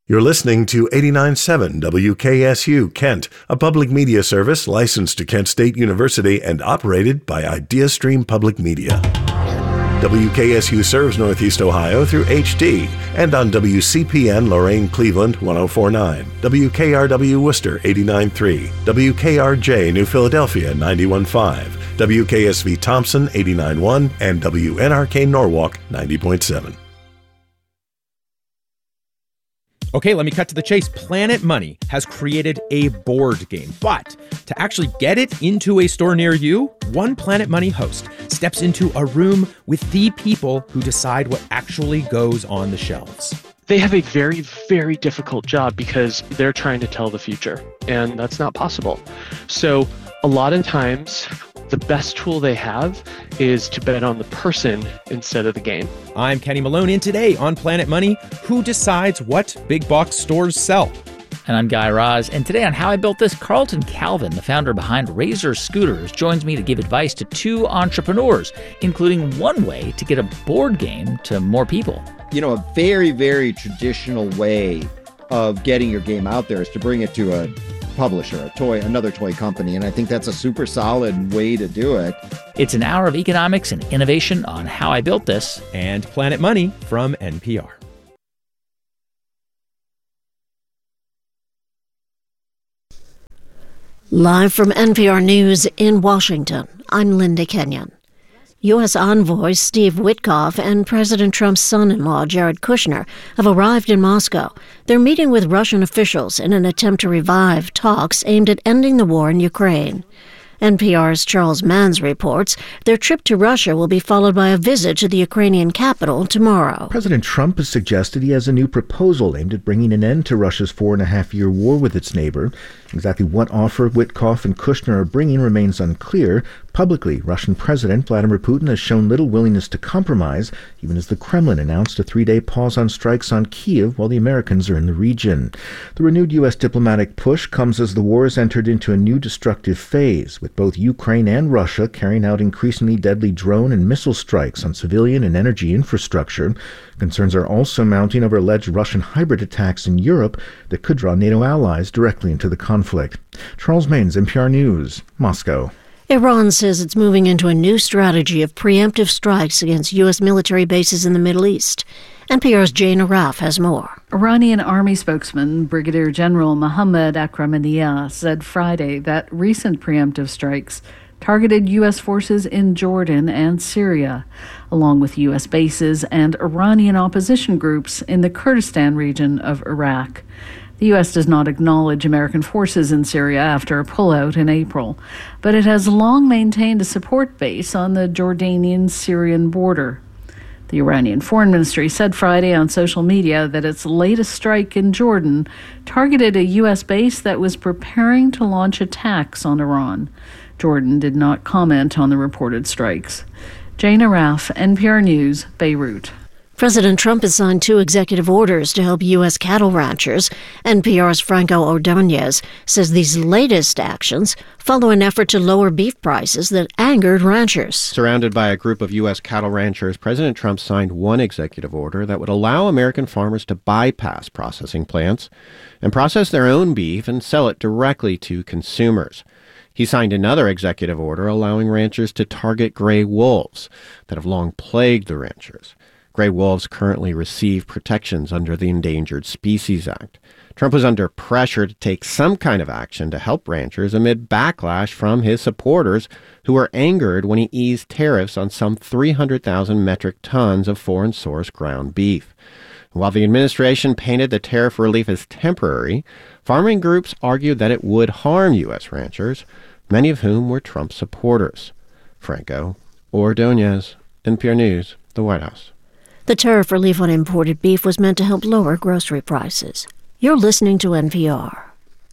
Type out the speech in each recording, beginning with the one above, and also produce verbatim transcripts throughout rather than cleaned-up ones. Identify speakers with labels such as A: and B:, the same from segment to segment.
A: You're listening to eighty-nine point seven W K S U Kent, a public media service licensed to Kent State University and operated by IdeaStream Public Media. W K S U serves Northeast Ohio through H D and on W C P N Lorain Cleveland one oh four point nine, W K R W Worcester eighty-nine point three, W K R J New Philadelphia ninety-one point five, W K S V Thompson eighty-nine point one, and W N R K Norwalk ninety point seven.
B: Okay, let me cut to the chase. Planet Money has created a board game, but to actually get it into a store near you, one Planet Money host steps into a room with the people who decide what actually goes on the shelves.
C: They have a very, very difficult job because they're trying to tell the future, and that's not possible. So a lot of times, the best tool they have is to bet on the person instead of the game.
B: I'm Kenny Malone, and today on Planet Money, who decides what big box stores sell?
D: And I'm Guy Raz, and today on How I Built This, Carlton Calvin, the founder behind Razor Scooters, joins me to give advice to two entrepreneurs, including one way to get a board game to more people.
E: You know, a very, very traditional way of getting your game out there is to bring it to a publisher, a toy, another toy company, and I think that's a super solid way to do it.
D: It's an hour of economics and innovation on How I Built This
B: and Planet Money from N P R.
F: Live from N P R News in Washington, I'm Linda Kenyon. U S envoy Steve Witkoff and President Trump's son-in-law Jared Kushner have arrived in Moscow. They're meeting with Russian officials in an attempt to revive talks aimed at ending the war in Ukraine. N P R's Charles Manns reports their trip to Russia will be followed by a visit to the Ukrainian capital tomorrow.
G: President Trump has suggested he has a new proposal aimed at bringing an end to Russia's four-and-a-half-year war with its neighbor. Exactly what offer Witkoff and Kushner are bringing remains unclear. Publicly, Russian President Vladimir Putin has shown little willingness to compromise, even as the Kremlin announced a three-day pause on strikes on Kyiv while the Americans are in the region. The renewed U S diplomatic push comes as the war has entered into a new destructive phase, with both Ukraine and Russia carrying out increasingly deadly drone and missile strikes on civilian and energy infrastructure. Concerns are also mounting over alleged Russian hybrid attacks in Europe that could draw NATO allies directly into the conflict. Charles Manns, N P R News, Moscow.
F: Iran says it's moving into a new strategy of preemptive strikes against U S military bases in the Middle East. N P R's Jane Araf has more.
H: Iranian army spokesman Brigadier General Mohammad Akhramaniyah said Friday that recent preemptive strikes targeted U S forces in Jordan and Syria, along with U S bases and Iranian opposition groups in the Kurdistan region of Iraq. The U S does not acknowledge American forces in Syria after a pullout in April, but it has long maintained a support base on the Jordanian-Syrian border. The Iranian Foreign Ministry said Friday on social media that its latest strike in Jordan targeted a U S base that was preparing to launch attacks on Iran. Jordan did not comment on the reported strikes. Jane Araf, N P R News, Beirut.
F: President Trump has signed two executive orders to help U S cattle ranchers. N P R's Franco Ordonez says these latest actions follow an effort to lower beef prices that angered ranchers.
I: Surrounded by a group of U S cattle ranchers, President Trump signed one executive order that would allow American farmers to bypass processing plants and process their own beef and sell it directly to consumers. He signed another executive order allowing ranchers to target gray wolves that have long plagued the ranchers. Gray wolves currently receive protections under the Endangered Species Act. Trump was under pressure to take some kind of action to help ranchers amid backlash from his supporters who were angered when he eased tariffs on some three hundred thousand metric tons of foreign-sourced ground beef. While the administration painted the tariff relief as temporary, farming groups argued that it would harm U S ranchers, many of whom were Trump supporters. Franco Ordonez, N P R News, the White House.
F: The tariff relief on imported beef was meant to help lower grocery prices. You're listening to N P R.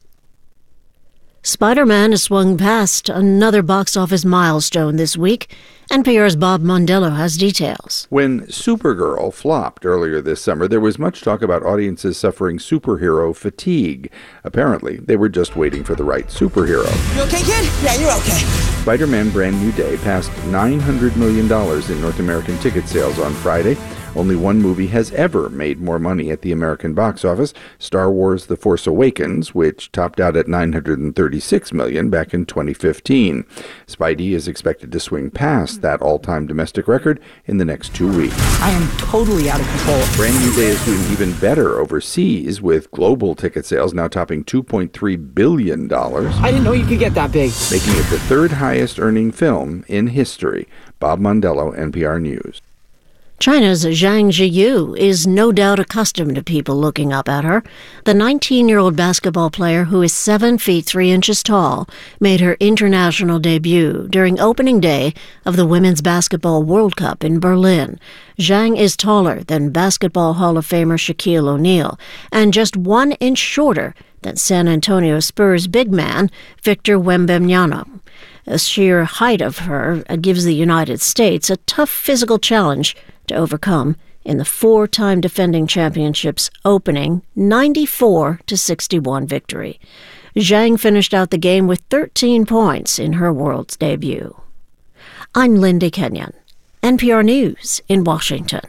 F: Spider-Man has swung past another box office milestone this week. N P R's Bob Mondello has details.
J: When Supergirl flopped earlier this summer, there was much talk about audiences suffering superhero fatigue. Apparently, they were just waiting for the right superhero.
K: You okay, kid? Yeah, you're okay.
J: Spider-Man Brand New Day passed nine hundred million dollars in North American ticket sales on Friday, Only one movie has ever made more money at the American box office, Star Wars The Force Awakens, which topped out at nine hundred thirty-six million dollars back in twenty fifteen. Spidey is expected to swing past that all-time domestic record in the next two weeks.
K: I am totally out of control.
J: Brand New Day is doing even better overseas, with global ticket sales now topping two point three billion dollars.
K: I didn't know you could get that big.
J: Making it the third highest earning film in history. Bob Mondello, N P R News.
F: China's Zhang Ziyu is no doubt accustomed to people looking up at her. The nineteen-year-old basketball player, who is seven feet three inches tall, made her international debut during opening day of the Women's Basketball World Cup in Berlin. Zhang is taller than Basketball Hall of Famer Shaquille O'Neal and just one inch shorter than San Antonio Spurs big man Victor Wembanyama. The sheer height of her gives the United States a tough physical challenge to overcome in the four-time defending championship's opening ninety-four to sixty-one victory. Zhang finished out the game with thirteen points in her world's debut. I'm Linda Kenyon, N P R News in Washington.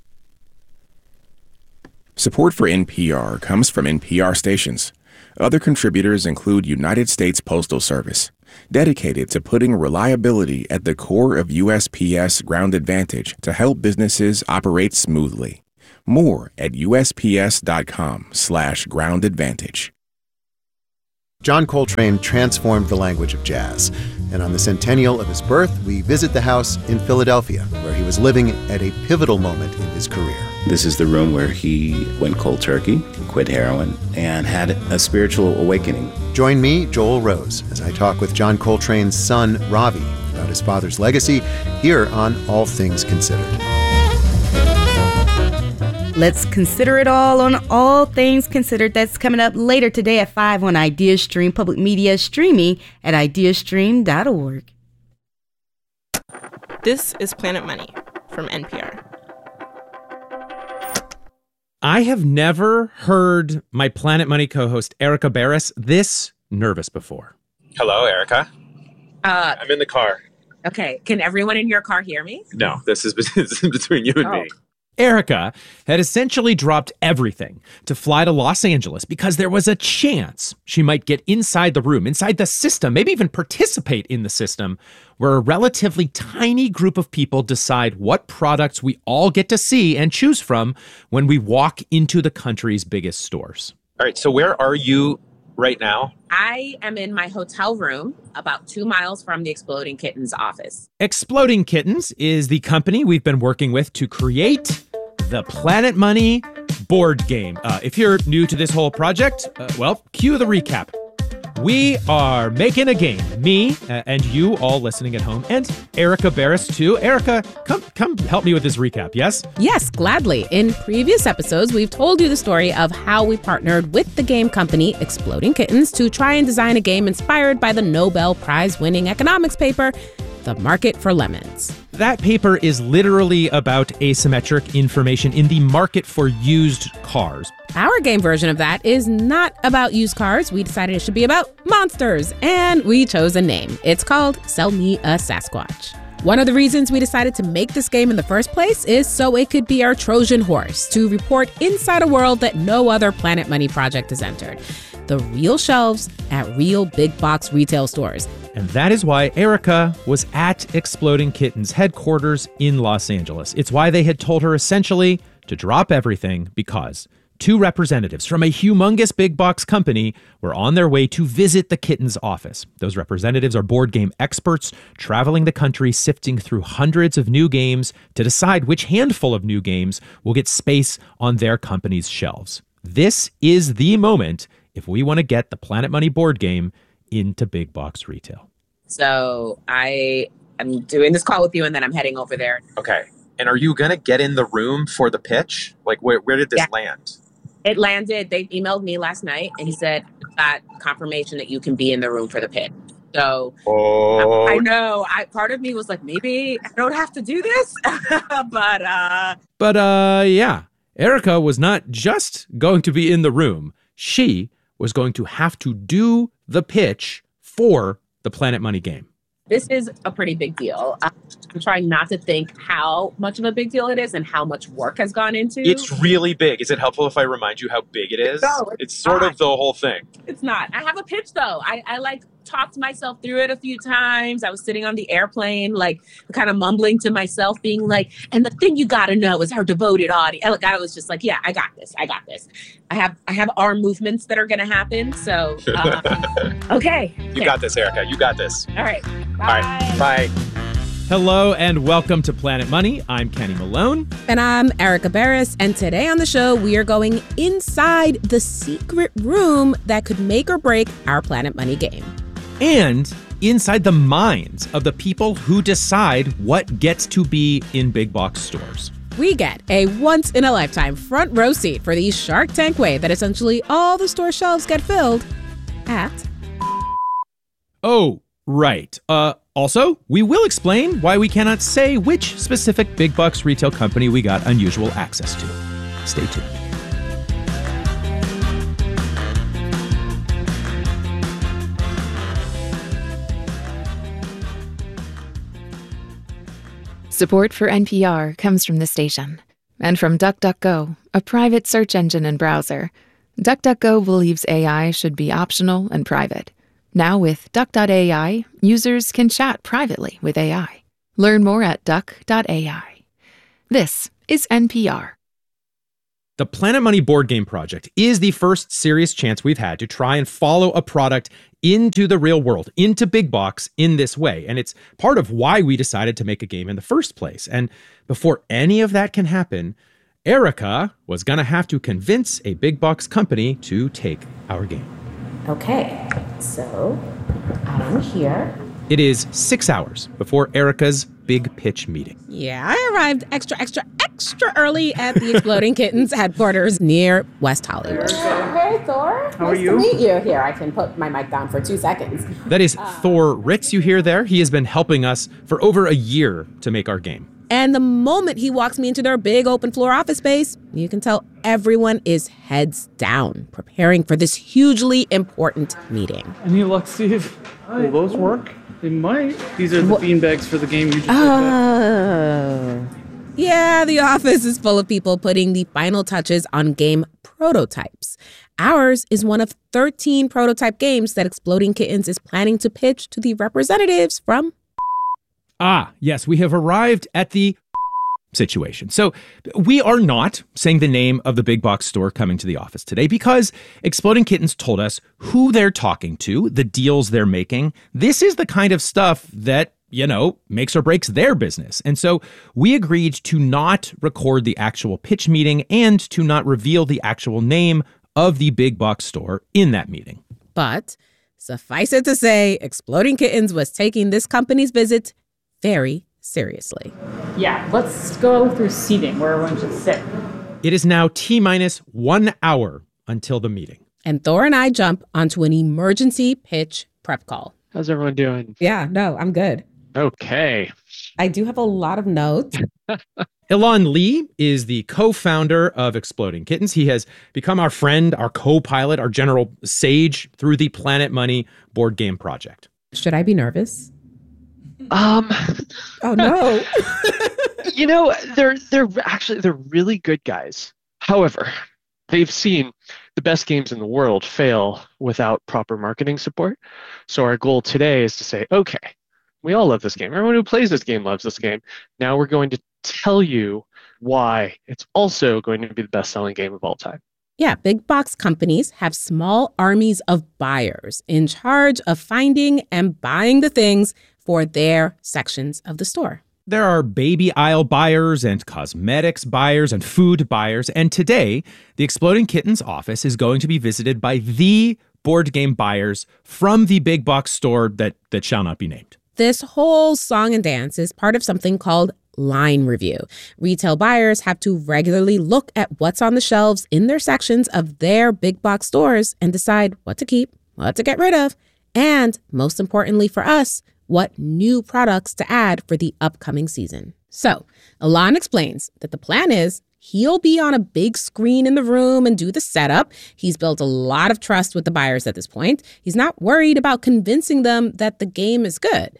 L: Support for N P R comes from N P R stations. Other contributors include United States Postal Service, dedicated to putting reliability at the core of U S P S Ground Advantage to help businesses operate smoothly. More at usps.com slash ground advantage.
M: John Coltrane transformed the language of jazz, and on the centennial of his birth, we visit the house in Philadelphia, where he was living at a pivotal moment in his career.
N: This is the room where he went cold turkey, quit heroin, and had a spiritual awakening.
M: Join me, Joel Rose, as I talk with John Coltrane's son, Ravi, about his father's legacy, here on All Things Considered.
O: Let's consider it all on All Things Considered. That's coming up later today at five on IdeaStream Public Media, streaming at ideastream dot org.
P: This is Planet Money from N P R.
B: I have never heard my Planet Money co-host Erica Barris this nervous before.
Q: Hello, Erica.
P: Uh,
Q: I'm in the car.
P: okay, can everyone in your car hear me?
Q: No, this is, this is between you and
P: Oh.
Q: me.
B: Erica had essentially dropped everything to fly to Los Angeles because there was a chance she might get inside the room, inside the system, maybe even participate in the system, where a relatively tiny group of people decide what products we all get to see and choose from when we walk into the country's biggest stores.
Q: All right, so where are you right now?
P: I am in my hotel room about two miles from the Exploding Kittens office.
B: Exploding Kittens is the company we've been working with to create the Planet Money board game. Uh, if you're new to this whole project, uh, well, cue the recap. We are making a game. Me uh, and you all listening at home, and Erica Barris too. Erica, come come help me with this recap, yes?
R: Yes, gladly. In previous episodes, we've told you the story of how we partnered with the game company Exploding Kittens to try and design a game inspired by the Nobel Prize-winning economics paper, The Market for Lemons.
B: That paper is literally about asymmetric information in the market for used cars.
R: Our game version of that is not about used cars. We decided it should be about monsters, and we chose a name. It's called Sell Me a Sasquatch. One of the reasons we decided to make this game in the first place is so it could be our Trojan horse to report inside a world that no other Planet Money project has entered. The real shelves at real big box retail stores.
B: And that is why Erica was at Exploding Kittens headquarters in Los Angeles. It's why they had told her essentially to drop everything because two representatives from a humongous big box company were on their way to visit the Kittens office. Those representatives are board game experts traveling the country, sifting through hundreds of new games to decide which handful of new games will get space on their company's shelves. This is the moment if we want to get the Planet Money board game into big box retail.
P: So I am doing this call with you, and then I'm heading over there.
Q: Okay. And are you going to get in the room for the pitch? Like, where, where did this
P: Yeah.
Q: land?
P: It landed. They emailed me last night, and he said, got confirmation that you can be in the room for the pitch. So
Q: Oh.
P: I, I know. I part of me was like, maybe I don't have to do this, but uh,
B: But, uh, yeah, Erica was not just going to be in the room. She was going to have to do the pitch for the Planet Money game.
P: This is a pretty big deal. I'm trying not to think how much of a big deal it is and how much work has gone into.
Q: It's really big. Is it helpful if I remind you how big it is?
P: No, it's
Q: it's sort
P: not.
Q: of the whole thing.
P: It's not. I have a pitch though. I, I like talked myself through it a few times. I was sitting on the airplane, like kind of mumbling to myself, being like, and the thing you got to know is her devoted audience. Like, I was just like, yeah, I got this. I got this. I have I have arm movements that are going to happen. So, uh, okay.
Q: You
P: okay.
Q: got this, Erica. You got this.
P: All right. Bye.
Q: All right. Bye.
B: Hello and welcome to Planet Money. I'm Kenny Malone.
R: And I'm Erica Barris. And today on the show, we are going inside the secret room that could make or break our Planet Money game.
B: And inside the minds of the people who decide what gets to be in big box stores.
R: We get a once-in-a-lifetime front row seat for the Shark Tank way that essentially all the store shelves get filled at...
B: Oh, right. Uh, also, we will explain why we cannot say which specific big box retail company we got unusual access to. Stay tuned.
S: Support for N P R comes from the station and from DuckDuckGo, a private search engine and browser. DuckDuckGo believes A I should be optional and private. Now with Duck dot A I, users can chat privately with A I. Learn more at Duck dot A I. This is N P R.
B: The Planet Money board game project is the first serious chance we've had to try and follow a product into the real world, into big box in this way. And it's part of why we decided to make a game in the first place. And before any of that can happen, Erica was going to have to convince a big box company to take our game.
T: Okay, so I'm here.
B: It is six hours before Erica's big pitch meeting.
R: Yeah, I arrived extra, extra, extra early at the Exploding Kittens headquarters near West Hollywood.
T: Hey, Thor.
R: How
T: nice
R: are you?
T: to meet you. Here, I can put my mic down for two seconds.
B: That is Thor Ritz you hear there. He has been helping us for over a year to make our game.
R: And the moment he walks me into their big open floor office space, you can tell everyone is heads down, preparing for this hugely important meeting.
U: Any luck, Steve? Will those work? They might. These are the
R: What?
U: beanbags for the game you just
R: Oh. Yeah, the office is full of people putting the final touches on game prototypes. Ours is one of thirteen prototype games that Exploding Kittens is planning to pitch to the representatives from...
B: Ah, yes, we have arrived at the situation. So we are not saying the name of the big box store coming to the office today because Exploding Kittens told us who they're talking to, the deals they're making. This is the kind of stuff that, you know, makes or breaks their business. And so we agreed to not record the actual pitch meeting and to not reveal the actual name of the big box store in that meeting.
R: But suffice it to say, Exploding Kittens was taking this company's visit very seriously.
U: Yeah, let's go through seating where everyone should sit.
B: It is now T-minus one hour until the meeting.
R: And Thor and I jump onto an emergency pitch prep call.
C: How's everyone doing?
R: Yeah, no, I'm good.
C: Okay.
R: I do have a lot of notes.
B: Ilan Lee is the co-founder of Exploding Kittens. He has become our friend, our co-pilot, our general sage through the Planet Money board game project.
R: Should I be nervous?
C: Um.
R: Oh no.
C: You know, they're they're actually they're really good guys. However, they've seen the best games in the world fail without proper marketing support. So our goal today is to say, okay, we all love this game. Everyone who plays this game loves this game. Now we're going to tell you why it's also going to be the best-selling game of all time.
R: Yeah, big box companies have small armies of buyers in charge of finding and buying the things for their sections of the store.
B: There are baby aisle buyers and cosmetics buyers and food buyers. And today, the Exploding Kittens office is going to be visited by the board game buyers from the big box store that, that shall not be named.
R: This whole song and dance is part of something called line review. Retail buyers have to regularly look at what's on the shelves in their sections of their big box stores and decide what to keep, what to get rid of, and most importantly for us, what new products to add for the upcoming season. So, Ilan explains that the plan is he'll be on a big screen in the room and do the setup. He's built a lot of trust with the buyers at this point. He's not worried about convincing them that the game is good.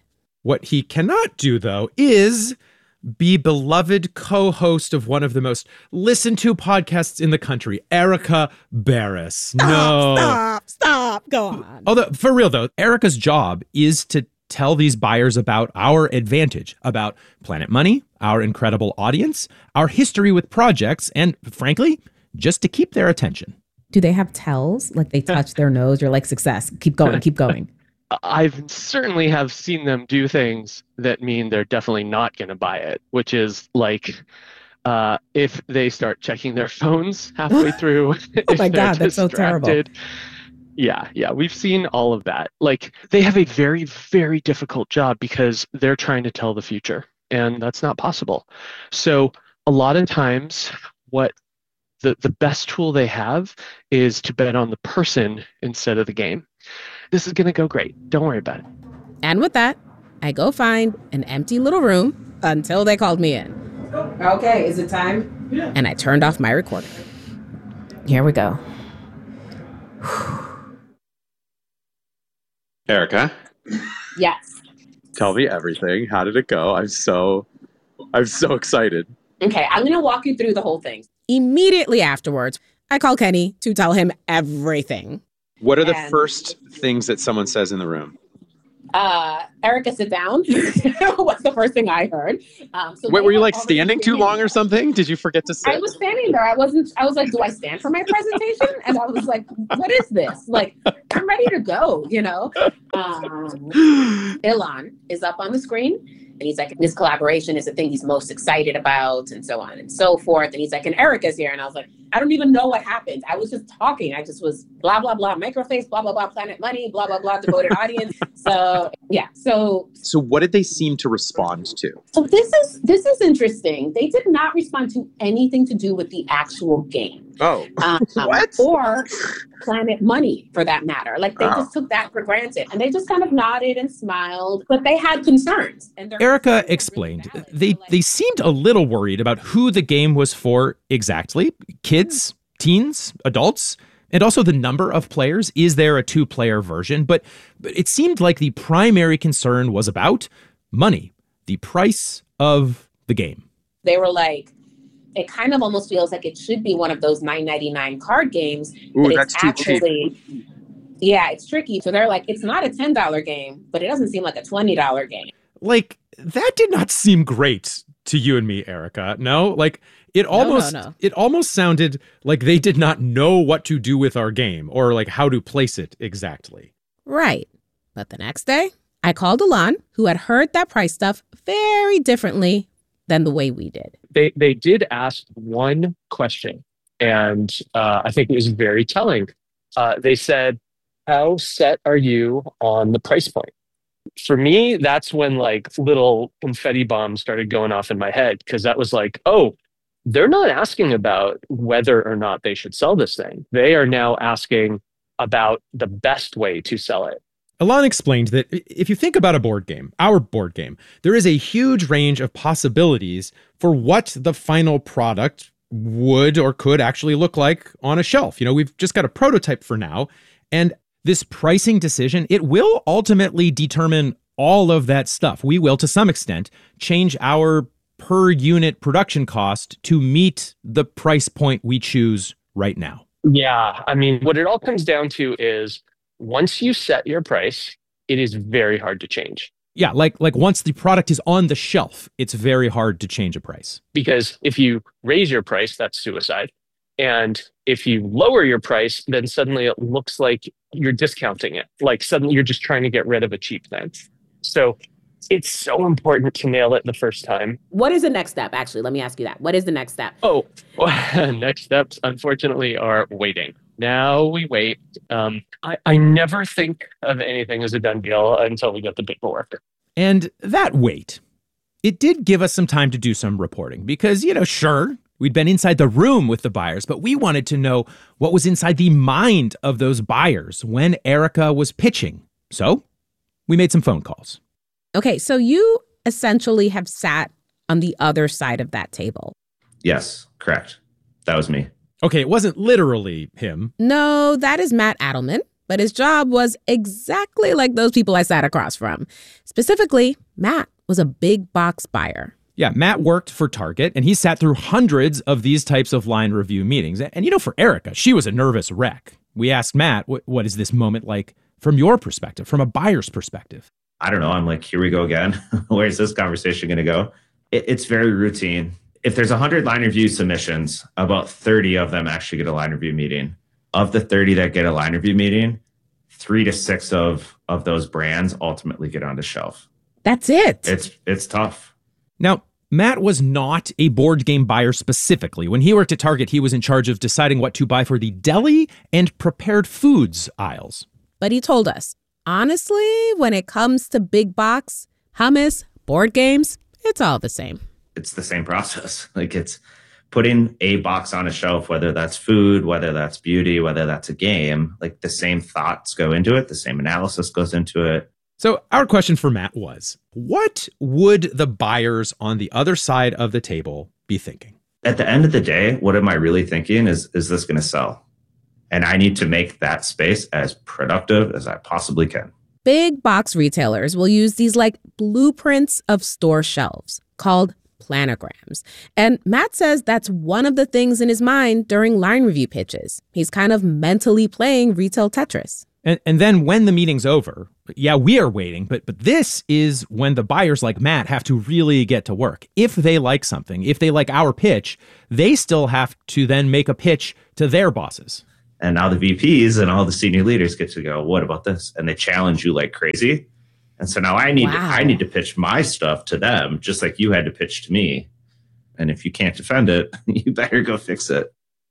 B: What he cannot do, though, is be beloved co-host of one of the most listened to podcasts in the country, Erika Beras.
R: Stop,
B: no.
R: Stop, stop, go on.
B: Although, for real, though, Erika's job is to tell these buyers about our advantage, about Planet Money, our incredible audience, our history with projects, and frankly, just to keep their attention.
R: Do they have tells? Like they touch their nose or like success? Keep going, keep going.
C: I've certainly have seen them do things that mean they're definitely not going to buy it, which is like uh, if they start checking their phones halfway through.
R: Oh my God, that's so terrible.
C: Yeah, yeah, we've seen all of that. Like they have a very, very difficult job because they're trying to tell the future, and that's not possible. So a lot of times what the, the best tool they have is to bet on the person instead of the game. This is going to go great. Don't worry about it.
R: And with that, I go find an empty little room until they called me in. Okay, is it time? Yeah. And I turned off my recorder. Here we go.
A: Erika?
P: Yes.
A: Tell me everything. How did it go? I'm so, I'm so excited.
P: Okay, I'm going to walk you through the whole thing.
R: Immediately afterwards, I call Kenny to tell him everything.
Q: What are the
P: And-
Q: first things that someone says in the room?
P: Uh, Erika, sit down. Was the first thing I heard. Um, so
Q: Wait,
P: they
Q: were you
P: had
Q: like
P: already
Q: standing too
P: given-
Q: long or something? Did you forget to sit?
P: I was standing there. I wasn't, I was like, do I stand for my presentation? And I was like, what is this? Like, I'm ready to go, you know? Um, Ilan is up on the screen. And he's like, this collaboration is the thing he's most excited about, and so on and so forth. And he's like, and Erika's here. And I was like, I don't even know what happened. I was just talking. I just was blah, blah, blah, Microface, blah, blah, blah, Planet Money, blah, blah, blah, devoted audience. So, yeah. So,
Q: So what did they seem to respond to?
P: so this is, this is interesting. They did not respond to anything to do with the actual game.
Q: Oh,
P: Um,
Q: what?
P: Or Planet Money, for that matter. Like, they
Q: Oh.
P: just took that for granted. And they just kind of nodded and smiled, but they had concerns. And they're
B: Erika explained they, they seemed a little worried about who the game was for exactly. Kids, teens, adults, and also the number of players. Is there a two-player version? But, but it seemed like the primary concern was about money, the price of the game.
P: they were like, it kind of almost feels like it should be one of those nine ninety-nine card games.
Q: Ooh,
P: but
Q: that's
P: it's
Q: too
P: actually,
Q: cheap.
P: Yeah, it's tricky. So they're like, it's not a ten dollar game, but it doesn't seem like a twenty dollar game.
B: Like, that did not seem great to you and me, Erika. No? Like, it almost
R: no, no.
B: it almost sounded like they did not know what to do with our game or like how to place it exactly.
R: Right. But the next day, I called Ilan, who had heard that price stuff very differently than the way we did.
C: They they did ask one question, and uh, I think it was very telling. Uh, they said, "How set are you on the price point?" For me, that's when like little confetti bombs started going off in my head, because that was like, oh, they're not asking about whether or not they should sell this thing. They are now asking about the best way to sell it.
B: Ilan explained that if you think about a board game, our board game, there is a huge range of possibilities for what the final product would or could actually look like on a shelf. You know, we've just got a prototype for now, and this pricing decision, it will ultimately determine all of that stuff. We will, to some extent, change our per unit production cost to meet the price point we choose right now.
C: Yeah, I mean, what it all comes down to is once you set your price, it is very hard to change.
B: Yeah, like like once the product is on the shelf, it's very hard to change a price.
C: Because if you raise your price, that's suicide. And if you lower your price, then suddenly it looks like you're discounting it. Like suddenly you're just trying to get rid of a cheap thing. So it's so important to nail it the first time.
T: What is the next step? Actually, let me ask you that. What is the next step?
C: Oh, next steps, unfortunately, are waiting. Now we wait. Um, I, I never think of anything as a done deal until we get the paperwork.
B: And that wait, it did give us some time to do some reporting because, you know, sure, we'd been inside the room with the buyers, but we wanted to know what was inside the mind of those buyers when Erika was pitching. So we made some phone calls.
R: Okay, so you essentially have sat on the other side of that table.
V: Yes, correct. That was me.
B: Okay, it wasn't literally him.
R: No, that is Matt Adelman. but his job was exactly like those people I sat across from. Specifically, Matt was a big box buyer.
B: Yeah, Matt worked for Target, and he sat through hundreds of these types of line review meetings. And, you know, for Erica, she was a nervous wreck. We asked Matt, what, what is this moment like from your perspective, from a buyer's perspective?
E: I don't know. I'm like, here we go again. Where's this conversation going to go? It, it's very routine. If there's one hundred line review submissions, about thirty of them actually get a line review meeting. Of the thirty that get a line review meeting, three to six of, of those brands ultimately get on the shelf.
R: That's it.
E: It's it's tough.
B: Now, Matt was not a board game buyer specifically. When he worked at Target, he was in charge of deciding what to buy for the deli and prepared foods aisles.
R: But he told us, honestly, when it comes to big box, hummus, board games, it's all the same.
E: It's the same process. Like, it's putting a box on a shelf, whether that's food, whether that's beauty, whether that's a game, like the same thoughts go into it. The same analysis goes into it.
B: So our question for Matt was, what would the buyers on the other side of the table be thinking?
E: At the end of the day, what am I really thinking is, is this going to sell? And I need to make that space as productive as I possibly can.
R: Big box retailers will use these like blueprints of store shelves called planograms. And Matt says that's one of the things in his mind during line review pitches. He's kind of mentally playing retail Tetris.
B: And, and then when the meeting's over, yeah, we are waiting, but but this is when the buyers like Matt have to really get to work. If they like something, if they like our pitch, they still have to then make a pitch to their bosses.
E: And now the V Ps and all the senior leaders get to go, what about this? And they challenge you like crazy. And so now I need, wow. to, I need to pitch my stuff to them, just like you had to pitch to me. And if you can't defend it, you better go fix it.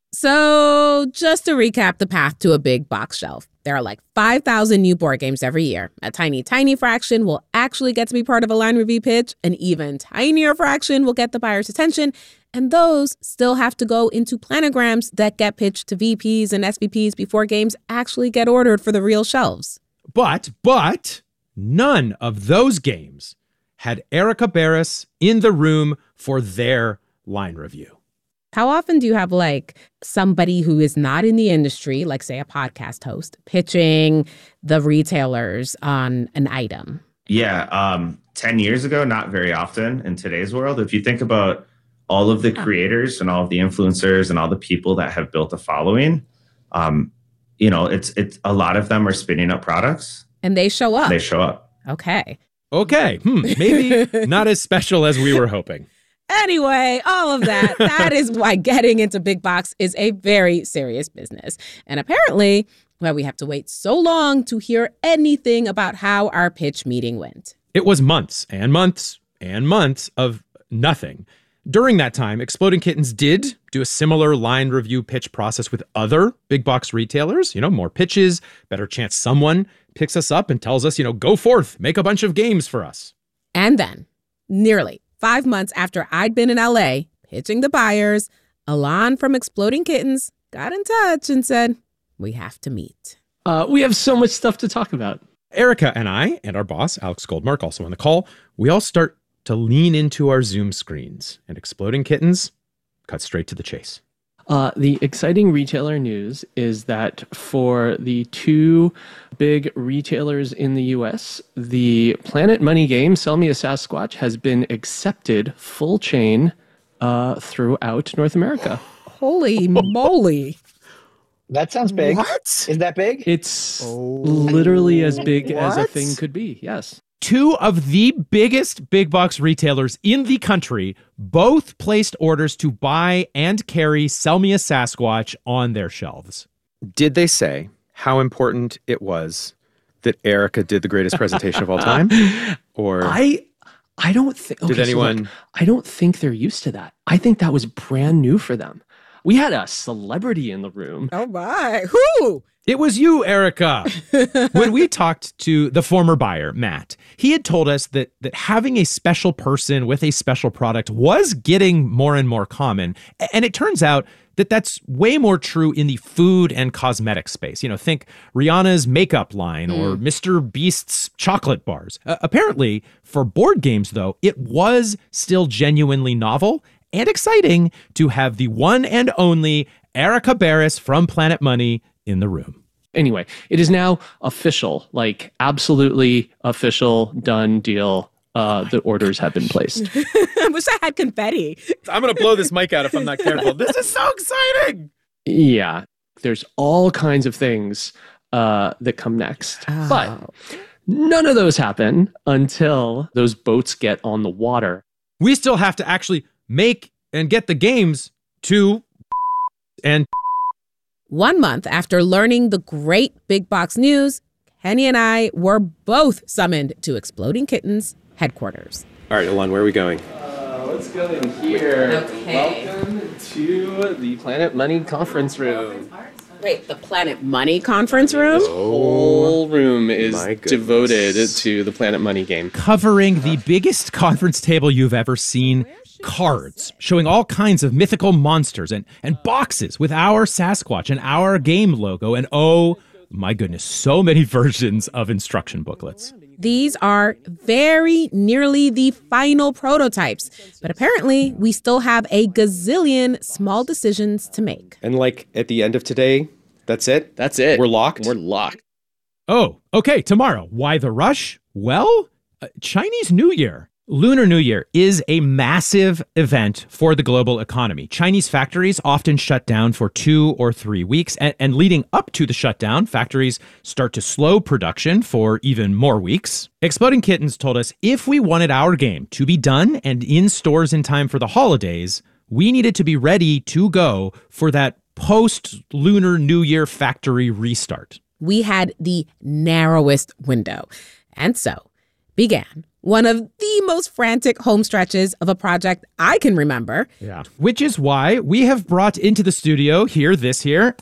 R: So just to recap the path to a big box shelf, there are like five thousand new board games every year. A tiny, tiny fraction will actually get to be part of a line review pitch. An even tinier fraction will get the buyer's attention. And those still have to go into planograms that get pitched to V Ps and S V Ps before games actually get ordered for the real shelves.
B: But, but none of those games had Erica Barris in the room for their line review.
R: How often do you have like somebody who is not in the industry, like say a podcast host, pitching the retailers on an item?
E: Yeah, um, ten years ago, not very often in today's world. If you think about all of the creators and all of the influencers and all the people that have built a following, um, you know, it's it's a lot of them are spinning up products.
R: And they show up.
E: They show up.
R: Okay.
B: Okay. Hmm. Maybe not as special as we were hoping.
R: Anyway, all of that, that is why getting into big box is a very serious business. And apparently, why we have to wait so long to hear anything about how our pitch meeting went.
B: It was months and months and months of nothing. During that time, Exploding Kittens did do a similar line review pitch process with other big box retailers. You know, more pitches, better chance someone picks us up and tells us, you know, go forth, make a bunch of games for us.
R: And then, nearly Five months after I'd been in L A pitching the buyers, Alon from Exploding Kittens got in touch and said, we have to meet.
C: Uh, we have so much stuff to talk about.
B: Erica and I and our boss, Alex Goldmark, also on the call, we all start to lean into our Zoom screens, and Exploding Kittens cut straight to the chase.
C: Uh, the exciting retailer news is that for the two big retailers in the U S, the Planet Money game, Sell Me a Sasquatch, has been accepted full chain uh, throughout North America.
R: Holy moly.
K: That sounds big.
B: What?
K: Is that big?
C: It's oh. literally as big
K: what?
C: as a thing could be, yes.
B: Two of the biggest big box retailers in the country both placed orders to buy and carry Sell Me a Sasquatch on their shelves. Did they say how important it was that Erica did the greatest presentation of all time? Or
C: I I don't think
B: okay, did anyone
C: so look, I don't think they're used to that. I think that was brand new for them. We had a celebrity in the room.
R: Oh my. Who?
B: It was you, Erica. When we talked to the former buyer, Matt, he had told us that that having a special person with a special product was getting more and more common. And it turns out that that's way more true in the food and cosmetic space. You know, think Rihanna's makeup line mm. or Mister Beast's chocolate bars. Uh, apparently, for board games, though, it was still genuinely novel and exciting to have the one and only Erica Barris from Planet Money in the room.
C: Anyway, it is now official, like absolutely official, done deal. Uh, the orders have been placed.
R: I wish I had confetti.
B: I'm going to blow this mic out if I'm not careful. This is so exciting.
C: Yeah, there's all kinds of things uh, that come next. Oh. But none of those happen until those boats get on the water.
B: We still have to actually make and get the games to and...
R: One month after learning the great big box news, Kenny and I were both summoned to Exploding Kittens headquarters.
D: All right, Alon, where are we going?
C: Uh, let's go in here.
R: Okay.
C: Welcome to the Planet Money conference room.
R: Wait, the Planet Money conference room?
D: This
C: whole room is devoted to the Planet Money game.
B: Covering the biggest conference table you've ever seen. Cards showing all kinds of mythical monsters and, and boxes with our Sasquatch and our game logo. And oh my goodness, so many versions of instruction booklets.
R: These are very nearly the final prototypes, but apparently we still have a gazillion small decisions to make.
D: And like at the end of today, that's it?
C: That's it.
D: We're locked?
C: We're locked.
B: Oh, okay, tomorrow. Why the rush? Well, uh, Chinese New Year. Lunar New Year is a massive event for the global economy. Chinese factories often shut down for two or three weeks, and, and leading up to the shutdown, factories start to slow production for even more weeks. Exploding Kittens told us if we wanted our game to be done and in stores in time for the holidays, we needed to be ready to go for that post-Lunar New Year factory restart.
R: We had the narrowest window, and so began one of the most frantic home stretches of a project I can remember.
B: Yeah. Which is why we have brought into the studio here, this here,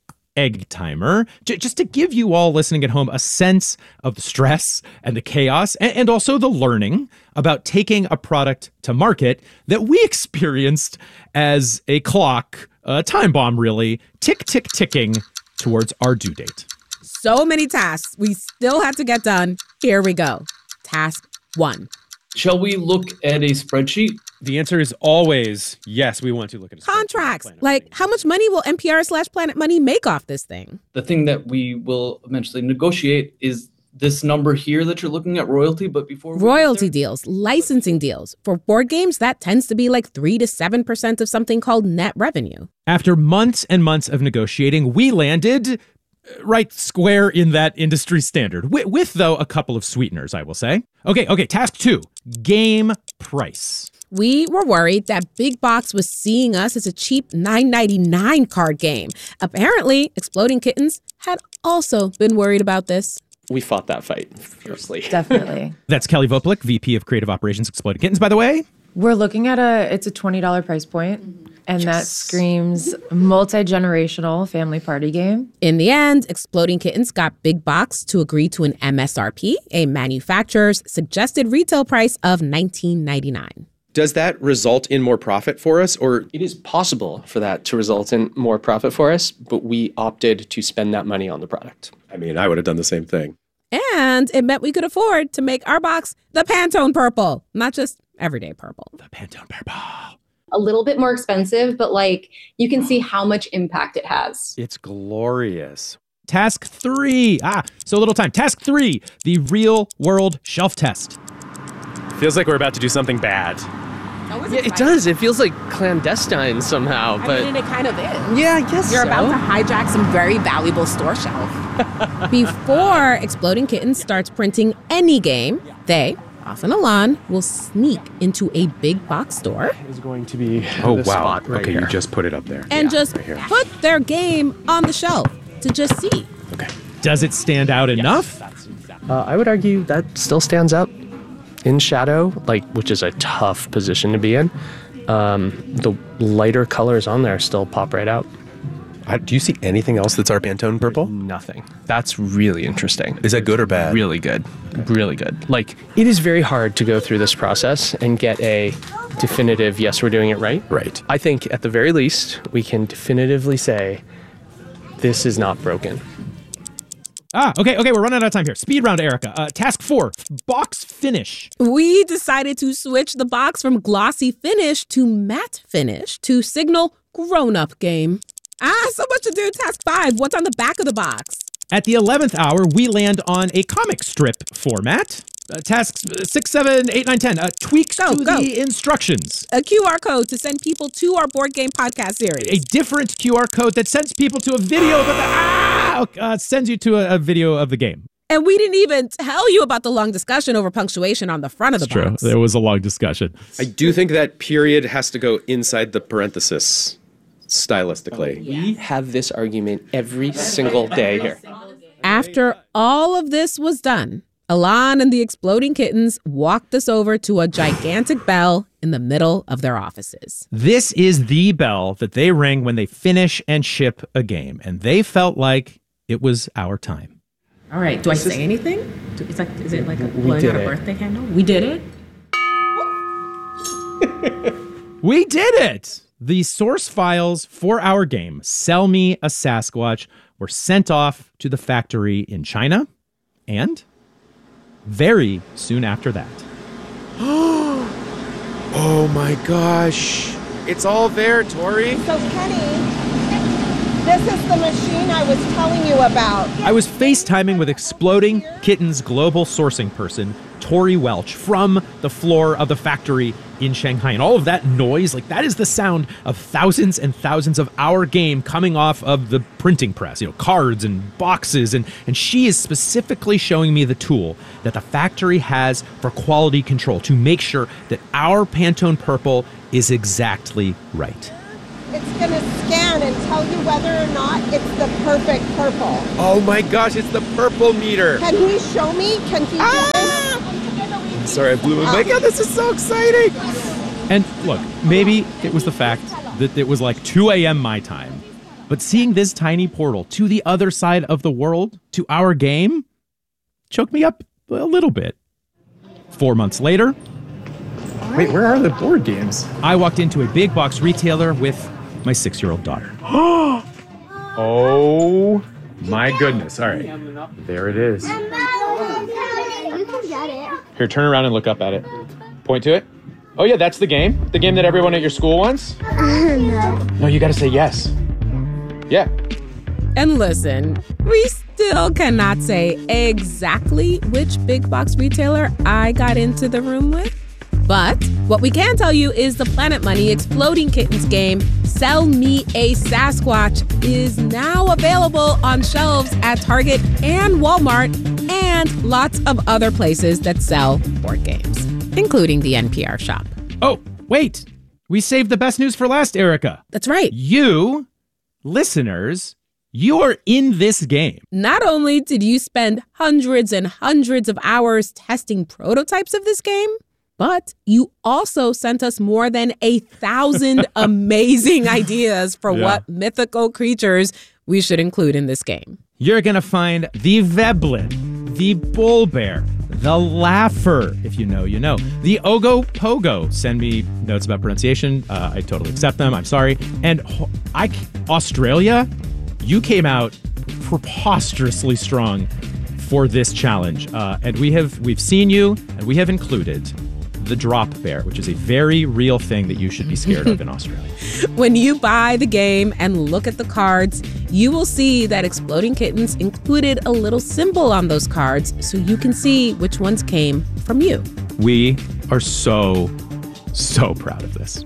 B: Egg Timer, j- just to give you all listening at home a sense of the stress and the chaos and, and also the learning about taking a product to market that we experienced as a clock, a time bomb really, tick, tick, ticking towards our due date.
R: So many tasks we still had to get done. Here we go. Task one.
C: Shall we look at a spreadsheet?
B: The answer is always yes, we want to look at a spreadsheet.
R: Contracts. Like, how much money will N P R slash Planet Money make off this thing?
U: The thing that we will eventually negotiate is this number here that you're looking at, royalty, but before we
R: royalty deals, licensing deals. For board games, that tends to be like three to seven percent of something called net revenue.
B: After months and months of negotiating, we landed right square in that industry standard, with, with, though, a couple of sweeteners, I will say. Okay, okay, task two, game price.
R: We were worried that Big Box was seeing us as a cheap nine ninety-nine card game. Apparently, Exploding Kittens had also been worried about this.
C: We fought that fight fiercely.
V: Definitely.
B: That's Kelly Voplick, V P of Creative Operations, Exploding Kittens, by the way.
V: We're looking at a, it's a twenty dollars price point, and yes. That screams multi-generational family party game.
R: In the end, Exploding Kittens got Big Box to agree to an M S R P, a manufacturer's suggested retail price of nineteen ninety-nine.
D: Does that result in more profit for us, or?
C: It is possible for that to result in more profit for us, but we opted to spend that money on the product.
D: I mean, I would have done the same thing.
R: And it meant we could afford to make our box the Pantone purple, not just everyday purple.
B: The Pantone purple.
W: A little bit more expensive, but like you can see how much impact it has.
B: It's glorious. Task three. Ah, so little time. Task three, the real world shelf test. Feels like we're about to do something bad.
C: Oh, yeah, it does. It feels like clandestine somehow,
R: I
C: but
R: mean, it kind of is.
C: Yeah, I guess
R: You're
C: so.
R: about to hijack some very valuable store shelf. Before Exploding Kittens starts printing any game, they, off and Alon, will sneak into a big box store.
C: It's going to be
D: oh
C: this
D: wow.
C: spot right
D: okay,
C: here.
D: You just put it up there.
R: And
D: yeah,
R: just
D: right
R: put their game on the shelf to just see.
D: Okay.
B: Does it stand out enough?
C: Uh, I would argue that still stands out in shadow, like which is a tough position to be in. Um, the lighter colors on there still pop right out.
D: Uh, do you see anything else that's our Pantone purple?
C: Nothing. That's really interesting.
D: Is that good or bad?
C: Really good. Really good. Like, it is very hard to go through this process and get a definitive, yes, we're doing it right.
D: Right.
C: I think at the very least, we can definitively say, this is not broken.
B: Ah, okay, okay, we're running out of time here. Speed round, Erica. Uh, task four, box finish.
R: We decided to switch the box from glossy finish to matte finish to signal grown-up game. Ah, so much to do. Task five, what's on the back of the box?
B: At the eleventh hour, we land on a comic strip format. Uh, tasks six, seven, eight, nine, ten. Uh, tweaks
R: Go,
B: to
R: go.
B: the instructions.
R: A Q R code to send people to our board game podcast series.
B: A different Q R code that sends people to a video of the ah, uh, sends you to a, a video of the game.
R: And we didn't even tell you about the long discussion over punctuation on the front of the
B: It's true.
R: box.
B: There was a long discussion.
D: I do think that period has to go inside the parenthesis stylistically.
G: We have this argument every single day here.
R: After all of this was done, Alon and the Exploding Kittens walked us over to a gigantic bell in the middle of their offices.
B: This is the bell that they ring when they finish and ship a game, and they felt like it was our time.
T: All right. Do I say anything? Do, it's like, is it like a,
B: We
T: blowing
B: did
T: out a
B: it.
T: birthday candle? We did it.
B: We did it! The source files for our game, Sell Me a Sasquatch, were sent off to the factory in China, and very soon after that.
D: Oh my gosh. It's all there, Tori.
H: So, Kenny, this is the machine I was telling you about.
B: I was FaceTiming with Exploding Kittens global sourcing person, Tori Welch, from the floor of the factory in Shanghai. And all of that noise, like that is the sound of thousands and thousands of our game coming off of the printing press, you know, cards and boxes. And, and she is specifically showing me the tool that the factory has for quality control to make sure that our Pantone Purple is exactly right.
H: It's going to scan and tell you whether or not it's the perfect purple.
D: Oh my gosh, it's the purple meter.
H: Can he show me? Can he
B: Ah!
H: do this?
D: Sorry, I blew my mic. Yeah, this is so exciting.
B: And look, maybe it was the fact that it was like two a.m. my time, but seeing this tiny portal to the other side of the world, to our game, choked me up a little bit. Four months later,
A: Wait, where are the board games?
B: I walked into a big box retailer with my six-year-old daughter.
A: Oh my goodness. All right. There it is.
I: You can get it.
A: Here, turn around and look up at it. Point to it. Oh, yeah, that's the game. The game that everyone at your school wants?
I: No.
A: No, you got to say yes. Yeah.
R: And listen, we still cannot say exactly which big box retailer I got into the room with. But what we can tell you is the Planet Money Exploding Kittens game, Sell Me a Sasquatch, is now available on shelves at Target and Walmart and lots of other places that sell board games, including the N P R shop.
B: Oh, wait. We saved the best news for last, Erica.
R: That's right.
B: You, listeners, you are in this game.
R: Not only did you spend hundreds and hundreds of hours testing prototypes of this game, but you also sent us more than a thousand amazing ideas for
B: Yeah.
R: what mythical creatures we should include in this game.
B: You're going to find the Veblen, the Bull Bear, the Laugher, if you know, you know, the Ogo Pogo. Send me notes about pronunciation. Uh, I totally accept them. I'm sorry. And I, Australia, you came out preposterously strong for this challenge. Uh, and we have, we've seen you, and we have included the drop bear, which is a very real thing that you should be scared of in Australia.
R: When you buy the game and look at the cards, you will see that Exploding Kittens included a little symbol on those cards so you can see which ones came from you.
B: We are so, so proud of this.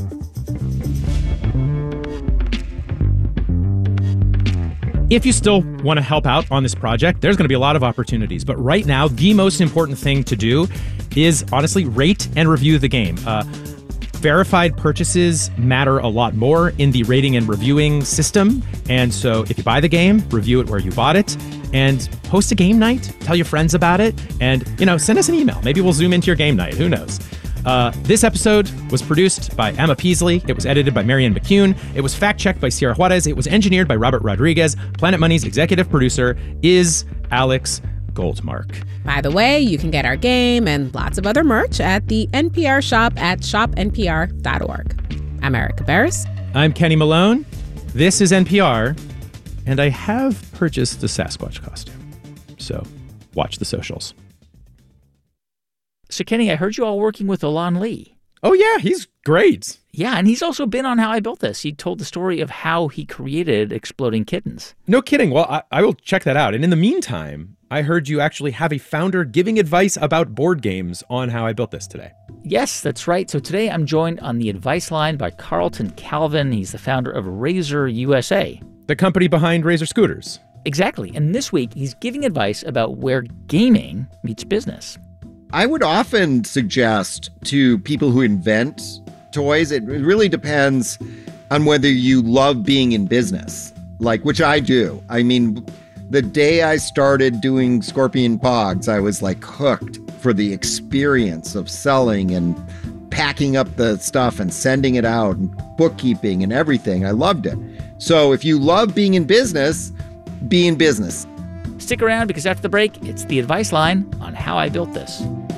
B: If you still want to help out on this project, there's going to be a lot of opportunities. But right now, the most important thing to do is honestly rate and review the game. Uh, verified purchases matter a lot more in the rating and reviewing system. And so if you buy the game, review it where you bought it, and host a game night, tell your friends about it, and, you know, send us an email. Maybe we'll zoom into your game night. Who knows? Uh, this episode was produced by Emma Peasley. It was edited by Marianne McCune. It was fact-checked by Sierra Juarez. It was engineered by Robert Rodriguez. Planet Money's executive producer is Alex Goldmark.
R: By the way, you can get our game and lots of other merch at the N P R shop at shop N P R dot org. I'm Erica Barris.
B: I'm Kenny Malone. This is N P R, and I have purchased the Sasquatch costume. So watch the socials.
X: So, Kenny, I heard you all working with Alon Lee.
B: Oh, yeah, he's great.
F: Yeah, and he's also been on How I Built This. He told the story of how he created Exploding Kittens.
B: No kidding. Well, I, I will check that out. And in the meantime, I heard you actually have a founder giving advice about board games on How I Built This today.
F: Yes, that's right. So today I'm joined on the advice line by Carlton Calvin. He's the founder of Razor U S A.
B: The company behind Razor scooters.
F: Exactly. And this week, he's giving advice about where gaming meets business.
J: I would often suggest to people who invent toys, it really depends on whether you love being in business, like, which I do. I mean, the day I started doing Scorpion Pogs, I was like hooked for the experience of selling and packing up the stuff and sending it out and bookkeeping and everything. I loved it. So if you love being in business, be in business.
F: Stick around because after the break, it's the advice line on How I Built This.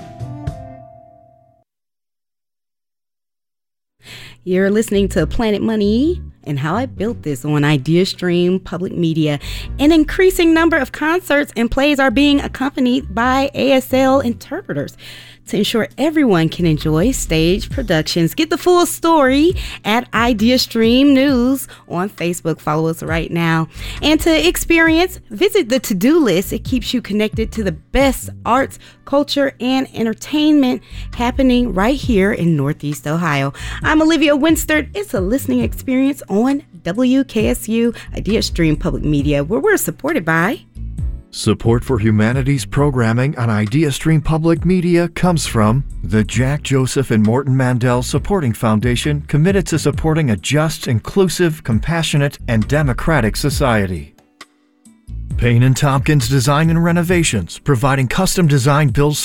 O: You're listening to Planet Money and How I Built This on IdeaStream Public Media. An increasing number of concerts and plays are being accompanied by A S L interpreters to ensure everyone can enjoy stage productions. Get the full story at IdeaStream News on Facebook. Follow us right now. And to experience, visit the to-do list. It keeps you connected to the best arts, culture, and entertainment happening right here in Northeast Ohio. I'm Olivia Winstert. It's a listening experience on W K S U IdeaStream Public Media, where we're supported by...
L: Support for humanities programming on IdeaStream Public Media comes from the Jack Joseph and Morton Mandel Supporting Foundation, committed to supporting a just, inclusive, compassionate, and democratic society. Payne and Tompkins Design and Renovations, providing custom design builds